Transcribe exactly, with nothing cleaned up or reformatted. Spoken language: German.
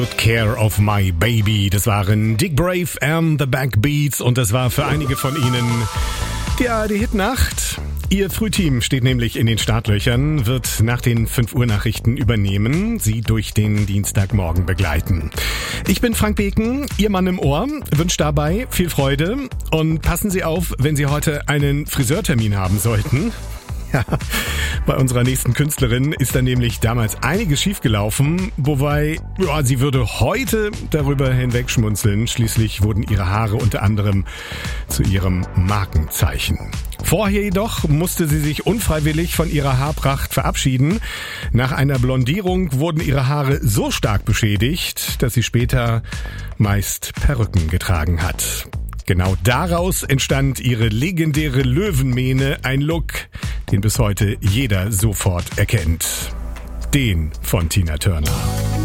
Care of My Baby. Das waren Dick Brave and the Backbeats und das war für einige von Ihnen die A R D-Hitnacht. Ihr Frühteam steht nämlich in den Startlöchern, wird nach den fünf Uhr Nachrichten übernehmen, Sie durch den Dienstagmorgen begleiten. Ich bin Frank Beken, Ihr Mann im Ohr, wünscht dabei viel Freude und passen Sie auf, wenn Sie heute einen Friseurtermin haben sollten. Ja, bei unserer nächsten Künstlerin ist da nämlich damals einiges schiefgelaufen, wobei ja, sie würde heute darüber hinwegschmunzeln. Schließlich wurden ihre Haare unter anderem zu ihrem Markenzeichen. Vorher jedoch musste sie sich unfreiwillig von ihrer Haarpracht verabschieden. Nach einer Blondierung wurden ihre Haare so stark beschädigt, dass sie später meist Perücken getragen hat. Genau daraus entstand ihre legendäre Löwenmähne, ein Look, den bis heute jeder sofort erkennt. Den von Tina Turner.